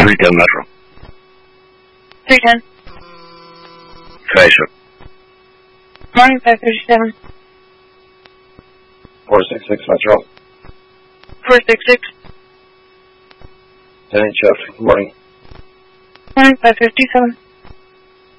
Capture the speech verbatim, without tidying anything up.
three ten Metro. three ten. Fascia. Morning, five thirty-seven. four six six Metro. four six six. ten H F. Good morning. Morning, five fifty-seven.